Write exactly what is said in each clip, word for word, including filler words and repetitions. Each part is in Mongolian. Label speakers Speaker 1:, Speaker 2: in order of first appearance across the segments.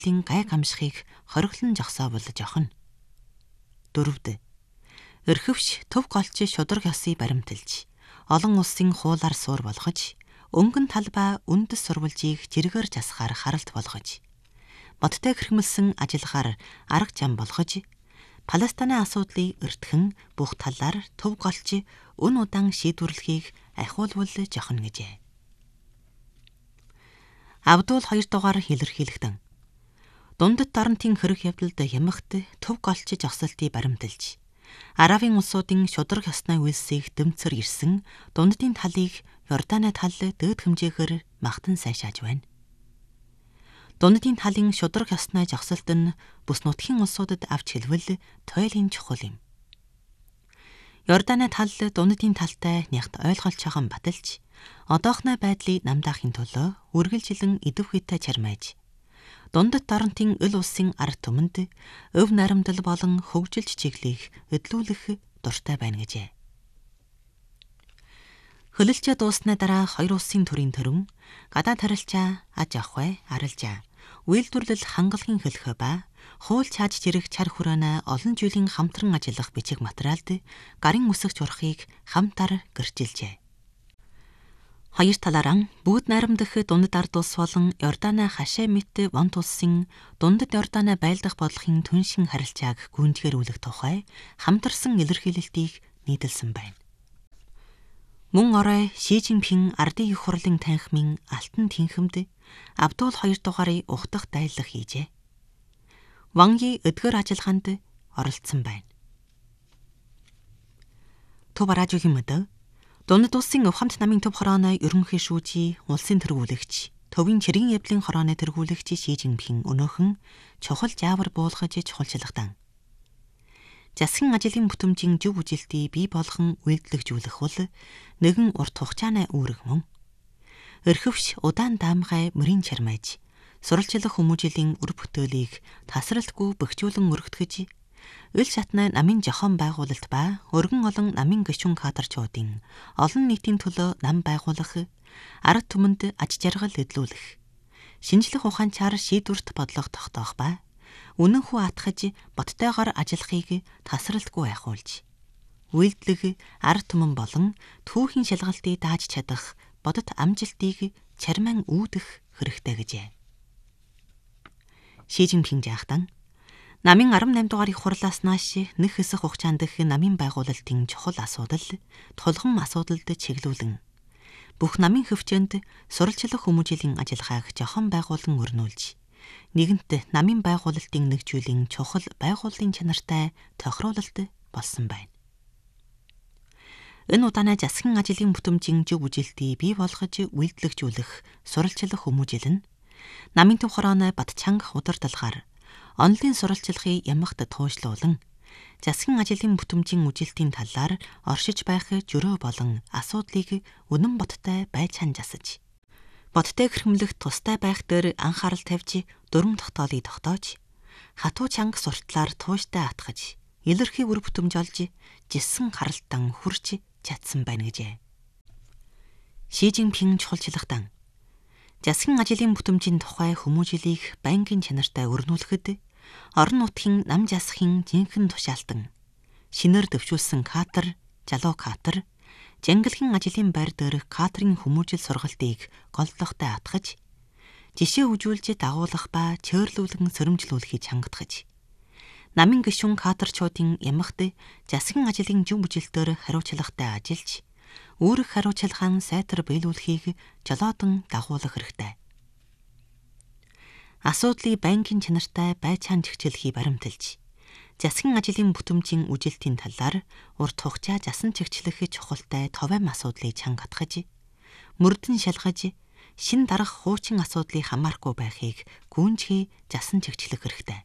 Speaker 1: байдлын гайг амсхийг хориглон зогсоовол жохно. Дөрөвд. Өрхөвч төв голч шудраг ёсыг баримталж, олон улсын хуулаар суур болгож, өнгөн талбай үндэс сурвалжийг жиргээр засахаар харалт болгож, бодтой хэрхмэлсэн ажиллагаар арга зам болгож, Палестины асуудлыг өртгөн бүх талаар төв голч өн удаан шийдвэрлэхийг ахиулвал жохно гэжээ. Абдул хоёр дугаар илэрхийлэгдэн. Дундад орнотын хөрөх явдалд ямагт төв голч зогсолтыг баримталж, Арабын улсуудын шудраг ёсны үйлсийг дэмцэр ирсэн дундадын талыг Йорданы тал дээд хэмжээгээр магтан сайшааж байна. Дундадын талын шудраг ёсны зогсолт нь бүс нутгийн улсуудад авч хэлбэл туйлын чухал юм. Йорданы тал дундадын талтай нягт ойлголцоохон баталж, одоохны байдлыг намдаахын төлөө үргэлжилэн идэвхүйтэй чармайж, дундад орнотын өл улсын ард түмэнд өв наримдал болон хөгжилж чиглэх өдлүүлэх дуртай байна гэжээ. Хөлөлчөө дууссаны дараа хоёр улсын төрийн төрөн, гадаад харилцаа, аж ахуй, арилжаа, үйлдвэрлэл хангалгын хөлхөө ба хууль чааж жирэх чар хүрээний олон жилийн хамтран ажиллах бичиг материалд гарын үсэг журахыг хамтар гэрчилжээ. Хоёр талаараа бүгд найрамдах дундад ард улс болон Йорданы хашаа мэт вонт улсын дундад Йорданы байлдах бодлогын түншин харилцааг гүйцэтгэрүүлэх тухай хамтарсан илэрхийлэлтийг нийтэлсэн байна. Мөн орой Ши Жинпин ардын их хурлын танхимын алтан тэнхимд Абдул хоёр дугаарыг ухтах дайлах хийжээ. Ванги өдгөр ажиллагаанд оролцсон байна. Төв радиогийн мөдө Дундад улсын өв хамт намын төв хорооны ерөнхий шүүжий, улсын тэргүүлэгч, төвийн чиргийн явдлын хорооны тэргүүлэгч Ши Жинпин өнөөхөн чухал жаавар буулгаж чухалчилгадан. Засгийн ажлын бүтэмжийн зөв үжилтийг бий болгон үйлдэлжүүлэх бол нэгэн урт хугацааны үүрэг мөн. Өрхөвч удаан даамгай мөрийн чармайж, суралцлах хүмүүжлийн үр бүтээлийг тасралтгүй бөхжүүлэн өргөтгөж, ил шатны намын жохон байгуулалт ба өргөн олон намын гишүүн кадрчуудын олон нийтийн төлөө нам байгуулах, ард түмэнд аж жаргал эдлүүлэх, шинжлэх ухаанчаар шийдвэрт бодлого тогтоох ба үнэн хүү атгаж боттойгоор ажиллахыг тасралтгүй айхуулж, үйлдэлэг ард түмэн болон түүхийн шалгалтыг дааж чадах бодит амжилтыг чарман үүдэх хэрэгтэй гэжээ. Ши Жинпин жаахтан намын арван наймд дугаар их хурлаас нааш нэг хэсэг хугацаанд дэх намын байгуулалтын чухал асуудал, тулгам асуудалд чиглүүлэн бүх намын хөвчөнд суралцлах хүмүүжлийн ажиллагааг жохон байгуулан өрнүүлж, нэгэнт намын байгуулалтын нэгжүүлийн чухал байгууллын чанартай тохируулалт болсон байна. Энэ удааны засгийн ажлын бүтэмжийн зөв үжилтийг бий болгож үйлдэлжүүлэх суралцлах хүмүүжил нь намын төв хорооны бат чанга удирдлагаар онлын суралцлагыг ямагт туушлуулан, засгийн ажлын бүтэмжийн үжилтийн талаар оршиж байх жөрөө болон асуудлыг үнэн боттой байцаан засаж, бодтой хэрхэмлэх тустай байх дээр анхаарал тавьж дөрвөн тогтоолыг тогтоож, хатуу чанга суртлаар тууштай атгаж, илэрхий үр бүтэмж олж, жисэн харалтан хүрч чадсан байна гэжээ. Ши Жинпин чухалчилгадан засгийн ажлын бүтэмжийн тухай хүмүүжлийг байнгын чанартай өрнүүлэхэд орон нутгийн нам засахын жинхэнэ тушаалтан, шинээр дэвшүүлсэн катер, залуу катер, жангилхийн ажлын байр дээрх катерын хүмүүжил сургалтыг голдлоготой атгаж, жишээ үзүүлж дагуулах ба чөöрлүүлэн сөрөмжлүүлэхийг чангатгаж, намын гишүүн катерчуудын ямагт засгийн ажлын зөв бүжилтээр хариуцлагатай ажиллаж, үүрэг хариуцлагаан сайтар биелүүлэхийг жолоодон дагуулах хэрэгтэй. Асуудлыг байнгын чанартай байцаан чигчлэхийг баримталж, засгийн ажлын бүтэмжийн үжилтийн талаар урт хугацаа засан чигчлэх чухалтай товом асуудлыг чангатгаж, мөрдөн шалгаж, шин дарах хуучин асуудлыг хамаарахгүй байхыг гүйнжгий засан чигчлэх хэрэгтэй.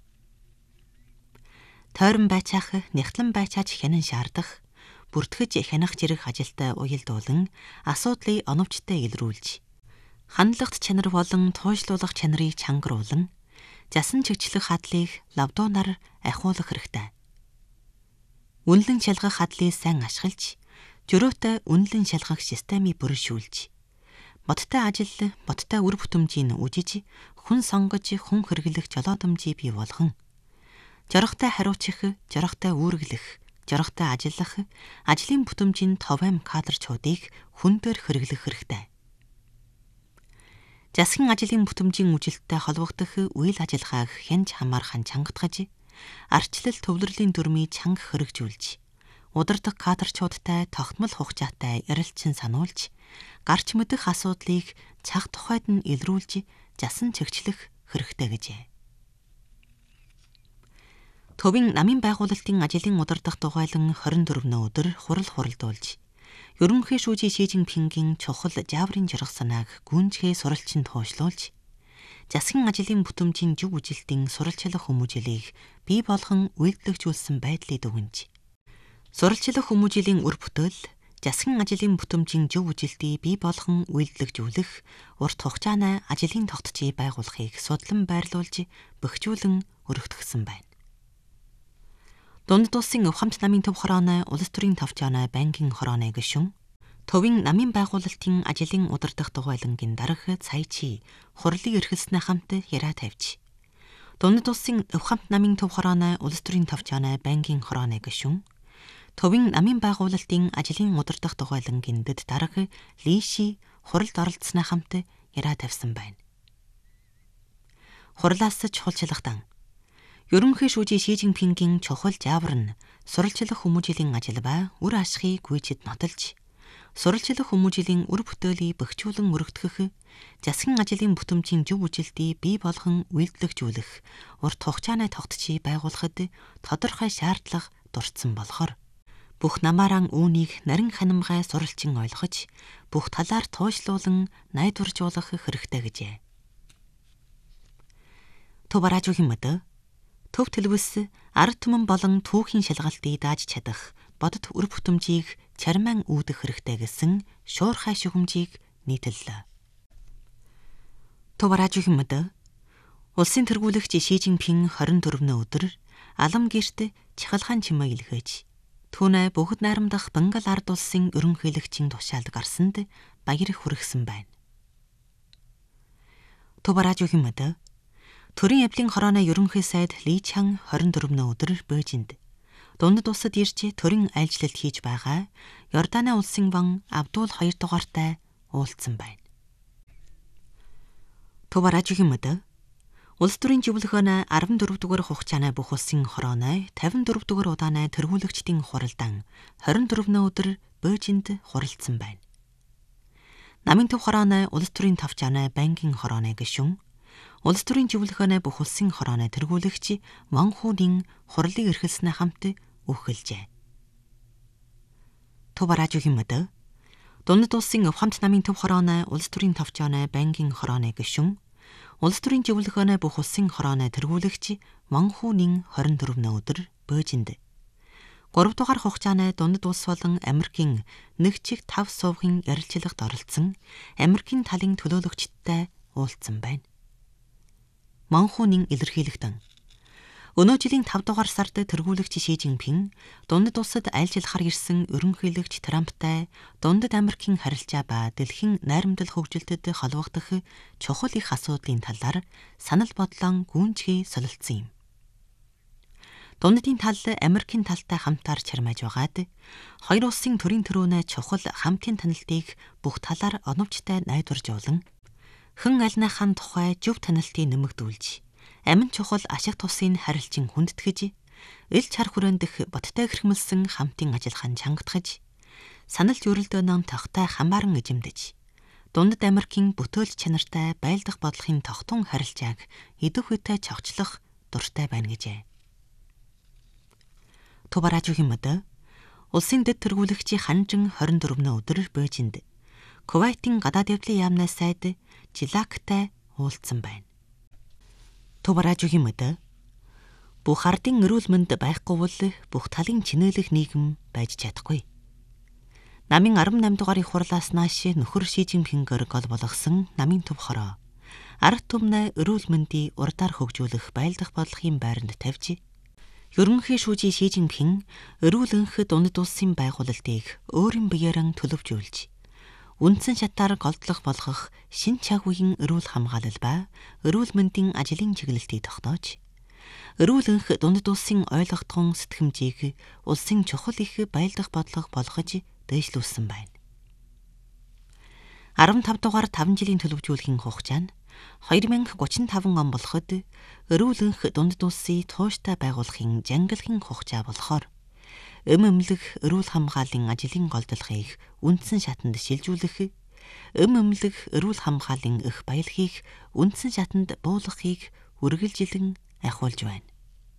Speaker 1: Тойрон байцаах, нягтлан байцааж хянан шаардах, бүртгэж хянах зэрэг ажилтай уялдуулан асуудлыг оновчтой илрүүлж, хандлагт чанар болон туйшлуулах чанарыг чангаруулан, засан чигчлэх хадлыг лавдуунаар ахиулах хэрэгтэй. Үнэлэн шалгах хадлыг сайн ашиглаж, жөрөөтэй үнэлэн шалгах системийг бүршүүлж, бодтой ажил, бодтой үр бүтэмжийг үжиж, хүн сонгож хүн хэрэглэх жолоодомжийг бий болгон жаргатай хариучих, жаргатай үүргэлэх, жаргатай ажиллах, ажлын бүтэмжийн товом кадрчуудыг хүн дээр хэрэглэх хэрэгтэй. Засгийн ажлын бүтэмжийн үжилттэй холбогдох үйл ажиллагааг хянж хамаархан чангатгаж, арчлал төвлөрлийн дүрмийг чанга хэрэгжүүлж, удирдах кадрчуудтай тогтмол хугацаатай ярилцсан сануулж, гарч мэдэх асуудлыг цаг тухайд нь илрүүлж, жасан чигчлэх хэрэгтэй гэжээ. Төвийн намын байгуулалтын ажлын удирдах дугуйлан хорин дөрвөн өдөр хурал хуралдуулж, ерөнхий шүүжийн Ши Жинпингийн чухал жаврын жаргал санааг гүнзгий суралцсан туушлуулж, засгийн ажлын бүтэмжийн жүг үжилтийн суралцлах хүмүүжлийг бий болгон үйлдвэрлэжүүлсэн байдлыг дүгнэж, суралцлах хүмүүжлийн үр бүтээл, засгийн ажлын бүтэмжийн жүг үжилтийг бий болгон үйлдвэрлэжүүлэх урт хугацааны ажлын тогтцыг байгуулахыг судлан байрлуулж, бөхжүүлэн өргөтгсөн байна. Дунд улсын Хувхамт намын төв хорооны улс төрийн тавчааны банкын хорооны гишүүн, төвийн намын байгуулалтын ажлын удирдах дугуйлангийн дарга Цайчи хурлыг эрхэлснээ хамт яриа тавьж, Дунд улсын Хувхамт намын төв хорооны улс төрийн тавчааны банкын хорооны гишүүн, төвийн намын байгуулалтын ажлын удирдах дугуйлангийн дэд дарга Лиши хуралд оролцсноо хамт яриа тавьсан байна. Хурлаас чухалчлагдан ерөнхий шүүжийн Ши Жинпингийн чухал жавар нь суралцлах хүмүүжлийн ажил ба үр ашигыг гүйцэд нотолж, суралцлах хүмүүжлийн үр бүтээлийг бөхжүүлэн өргөтгөх, засгийн ажлын бүтэмжийн жүг үжилтийг бий болгон үйлдвэрлэжүүлэх урт хугацааны тогтцыг байгуулахад тодорхой шаардлага дурдсан болохоор бүх намаараа үүнийг нарийн ханамгай суралцсан ойлгож, бүх талаар туушлуулан найдваржуулах хэрэгтэй гэжээ. Төваражуугийн мөдө төв төлөвс ард түмэн болон түүхийн шалгалтыг дааж чадах бодит үр бүтэмжийг чармаан үүдэх хэрэгтэй гэсэн шуурхай шүхэмжийг нийтэллээ. Төваражуугийн мөдө улсын тэргүүлэгч Ши Жинпин хорин дөрвөн өдөр алам гэрт чахалгаан чимээ илгээж, түүнээ бүгд найрамдах Бангал ард улсын ерөнхийлөгчийн тушаалд гарсанд баяр хүргэсэн байна. Төваражуугийн мөдө төрийн явдлын хорооны ерөнхий сайд Ли Чан хорин дөрвөн өдөр Бээжинд дунд улсад ирж төрийн айлчлалт хийж байгаа Йорданы улсын ван Абдул хоёр дугаартай уулзсан байна. Төваражуугийн мөдө улс төрийн зөвлөгөөнө арван дөрөв дугаар хугацааны бүх улсын хорооны тавин дөрөв дугаар удааны тэргүүлэгчдийн хуралдан хорин дөрвөн өдөр Бээжинд хуралдсан байна. Намын төв хорооны улс төрийн тавчааны банкын хорооны гишүүн, улс төрийн зөвлөгөөнө бүх улсын хорооны тэргүүлэгч Ван Хунийн хурлыг эрхэлснээ хамт өгөхөлжээ. Төваражуугийн мөдө Дунд улсын Хувхамт намын төв хорооны улс төрийн тавчааны банкын хорооны гишүүн, улс төрийн зөвлөгөөнө бүх улсын хорооны тэргүүлэгч Ван Хунийн хорин дөрвөн өдөр Бээжинд гурав дугаар хугацааны дунд улс болон Америкийн нэг чиг тав сувгийн ярилцлагад оролцсон Америкийн талын төлөөлөгчдтэй уулзсан байна. Ван Хунийн илэрхийлэгдэн өнөө жилийн тав дугаар сард тэргүүлэгч Ши Жинпин дунд улсад айлчлахаар ирсэн ерөнхийлөгч Трамптай дундад Америкийн харилцаа ба дэлхийн найрамдал хөгжилтэд холбогдох чухал их асуудлын талаар санал бодлоо гүнзгий солилцсон юм. Дундадын тал Америкийн талтай хамтаар чармааж байгаад хоёр улсын төрийн төрөөнөө чухал хамтын танилтыг бүх талаар оновчтой найдваржуулан хэн альныхаа тухай зөв танилтыг нэмэгдүүлж, амин чухал ашиг тусыг харилцан хүндэтгэж, ил чар хүрэндэх бодтой хэрхмэлсэн хамтын ажиллагаанд чангатгаж, санал зүйрэлдөөнөө тогтой хамааран эзэмдэж, дундад Америкийн бүтээлч чанартай байлдах бодлогын тогтун харилцааг идэх үедээ цогцлох дуртай байна гэжээ. Төваражуугийн мөдө улсын дэд тэргүүлэгчийн ханжин хорин дөрвөн өдөр Бээжинд Кувейтийн гадаад явдлын яамны сайд Жилактай уулзсан байна. Төваражуугийн мөдө бүх ардын эрүүл мэнд байхгүй бол бүх талын чинээлэх нийгэм байж чадахгүй. Намын арван наймд дугаарын хурлаас нааш нөхөр Ши Жинпингээр гол болгосон намын төв хороо ард түмнээ эрүүл мэндийг урдаар хөгжүүлэх байлдах бодлогын байранд тавьж, ерөнхий шүүжийн Ши Жинпин эрүүл энх дунд улсын байгуулалтыг өөрийн биеэрэн төлөвжүүлж, үндсэн шатаар голдлох болгох шин чаг үеийн эрүүл хамгаалал ба эрүүл мэндийн ажлын чиглэлтийг тогтоож, эрүүл анх дундад улсын ойлгогдхон сэтгэмжийг улсын чухал их баялдах бодлого болгож дэвшлүүлсэн байна. арван тав дугаар таван жилийн төлөвлөжүүлэхийн хугацаа нь хоёр мянга гучин таван он болоход эрүүл анх дундад улсыг тууштай байгуулахын жангилахын хугацаа болохоор эм эмнэлэг эрүүл хамгааллын ажлын голдлохыг үндсэн шатанд шилжүүлэх, эм эмнэлэг эрүүл хамгааллын их баялагийг үндсэн шатанд буулгахыг үргэлжилэн ахиулж байна.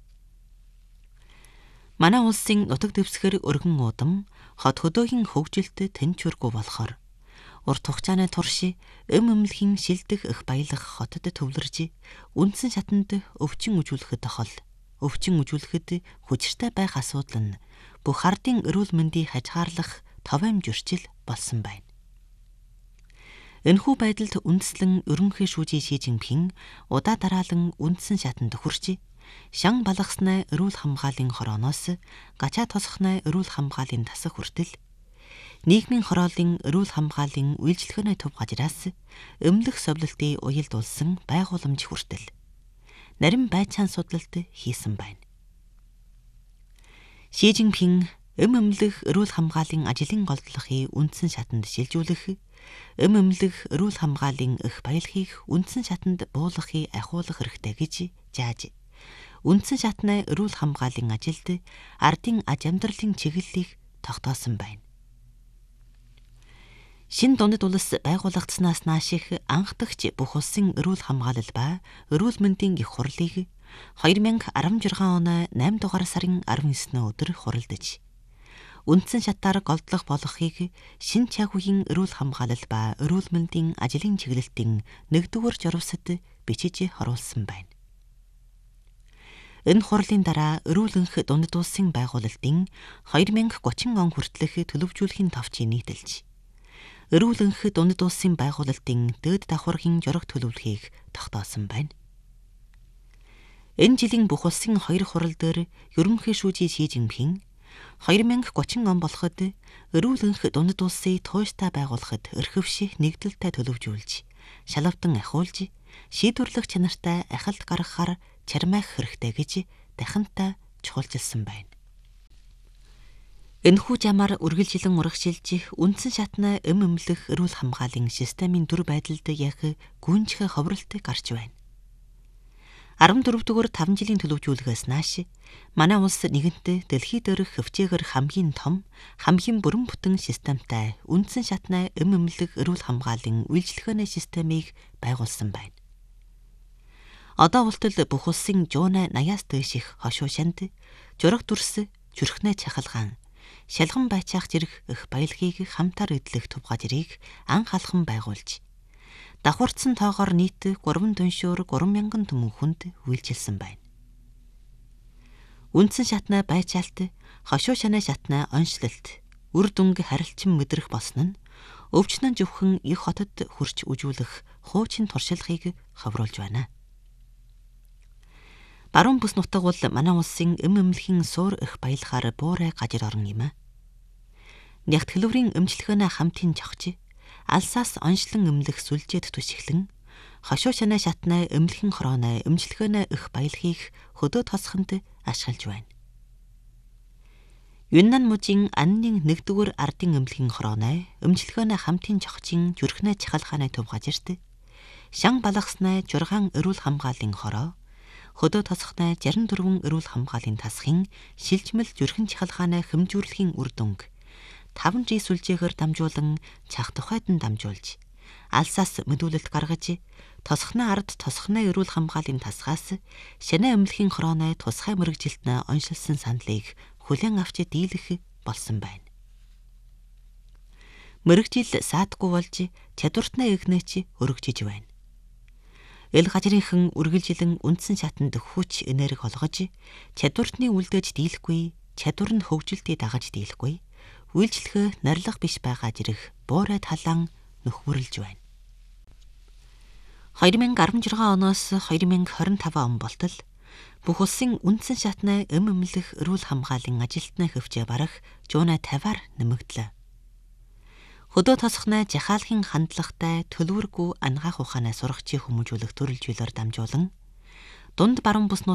Speaker 1: Манай улсын нутаг дэвсгэр өргөн уудам хот хөдөөгийн хөгжилд тэнцвэргүй болохоор урт хугацааны турш эм эмнэлгийн шилдэх их баялаг хотод төвлөрж үндсэн шатанд өвчин үзүүлэхэд тохол өвчин үзүүлэхэд хүчиртэй байх асуудал нь бүх ардын эрүүл мэндийг хажгаарлах товом зөрчил болсон байна. Энэхүү байдалд үндэслэн ерөнхий шүүжийн Ши Жинпин удаа дараалан үндсэн шатанд хүрч шан балгаснаа эрүүл хамгааллын хорооноос гачаа тосхнаа эрүүл хамгааллын тасах хүртэл нийгмийн хорооллын эрүүл хамгааллын үйлчлэгээний төв газраас эмнэлэх совлолтын уялдуулсан байгууламж хүртэл нарийн байцаан судалт хийсэн байна. Ши Жинпин эм эмнэлэг эрүүл хамгааллын ажлын голдлохыг үндсэн шатанд шилжүүлэх, эм эмнэлэг эрүүл хамгааллын их баялагийг үндсэн шатанд буулгахыг ахиулах хэрэгтэй гэж зааж, үндсэн шатны эрүүл хамгааллын ажилд ардын аж амьдралын чиглэлийг тогтоосон байна. Шин дундад улс байгуулагдсанаас нааш их анхдагч бүх улсын эрүүл хамгаалал ба эрүүл мэндийн их хурлыг хоёр мянга арван жургаан оны найман дугаар сарын арван есний өдөр хуралдаж, үндсэн шатаар голдлох болгохыг шин чаг үеийн эрүүл хамгаалал ба эрүүл мэндийн ажлын чиглэлтийн нэгдүгээр журвсад бичиж харуулсан байна. Энэ хурлын дараа эрүүл анх дундад улсын байгуулалтын хоёр мянга гучин он хүртэлх төлөвжүүлэхийн товчийг нийтэлж, эрүүл анх дундад улсын байгуулалтын дээд давхаргын жураг төлөвлөхийг тогтоосон байна. Энэ жилийн бүх улсын хоёр хурал дээр ерөнхий шүүжийн Ши Жинпин хоёр мянга гучин он болоход эрүүл анх дундад улсыг тууштай байгуулахад эрхвших нэгдэлтэй төлөвжүүлж, шалавдан ахиулж, шийдвэрлэх чанартай ахалт гаргахаар чармайх хэрэгтэй гэж дахинтай чухалчилсан байна. Энэхүү замаар үргэлжилэн урагшилж үндсэн шатны эм эмнэлэг эрүүл хамгааллын системийн дүр байдалд яг гүнжих ховролт гарч байна. арван дөрөвдүгээр таван жилийн төлөвжүүлгээс нааш манай улс нэгэнтээ дэлхий дээрх хөвчөөгөр хамгийн том, хамгийн бүрэн бүтэн системтай үндсэн шатны эм эмнэлэг эрүүл хамгааллын үйлчлэгээний системийг байгуулсан байна. Одоо ултал бүх улсын жуунай наяас дээш их хошуу шанд, жураг дүрс, зүрхнээ чахалгаан, шалган байцаах зэрэг их баялагийг хамтаар эдлэх төв газрыг анх алхам байгуулж, давхурцсан тоогоор нийт гурван дүншүүр гурван мянган түмэн хүнд үйлчилсэн байна. Үндсэн шатны байцаалт, хошуу шаны шатны онцлолт, үр дүнг харилцан мэдрэх болсон нь өвчнөн зөвхөн их хотод хүрч үжүүлэх хуучин туршлагыг хавруулж байна. Баруун бүс нутаг бол манай улсын эм эмнэлгийн суур их баялахаар буурай газар орон юм. Нягт хэлбэрийн эмчилгээний хамтын жогч, алсаас онцлон эмнэлэх сүлжээд түшиглэн, хошуу шаны шатны эмнэлхэн хорооны эмчилгээний их баялагийг хөдөө тосхонд ашиглаж байна. Юннан мужийн анны нэгдүгээр ардын эмнэлхэн хорооны эмчилгээний хамтын жогчийн зүрхнээ чахалгааны төв газарт шан балгасны жургаан эрүүл хамгааллын хороо, хөдөө тосхны жарин дөрвөн эрүүл хамгааллын тасхын шилжмэл зүрхэн чахалгааны хэмжүүрлэхийн үр дүнг таван жи сүлжээгээр дамжуулан цах тухайдан дамжуулж, алсаас мэдүүлэлт гаргаж, тосхны ард тосхны эрүүл хамгааллын тасгаас шанаа эмнэлхийн хорооны тусгай мэрэгжилтнээ оншилсан саналыг хүлээн авч дийлэх болсон байна. Мэрэгжил саадгүй болж чадвартны эгнээч өргөжж байна. Эл газрынхан үргэлжилэн үндсэн шатанд хүч энерги олгож, чадвартны үлдээж дийлэхгүй, чадвар нь хөгжилтийг дагаж дийлэхгүй, үйлчлэгээ нарилга биш байгаа зэрэг буурай талаан нөхвөрлж байна. хоёр мянга арван жургаан оноос хоёр мянга хорин таван он болтол бүх улсын үндсэн шатны эм эмнэлэх эрүүл хамгааллын ажилтны хөвчөө барах жуунай тавиар нэмэгдлээ. Хөдөө тосхнаа жахаалхын хандлагатай төлөвөргүй ангаах ухаанаа сургачийг хүмүүжүүлэх төрөл зүйлээр дамжуулан дунд баруун бүс